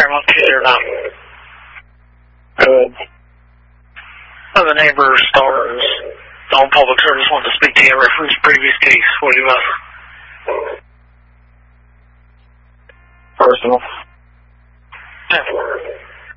or not? Good. The neighbor stars on public service wanted to speak to you in reference to previous case. What do you want? Personal. Yeah.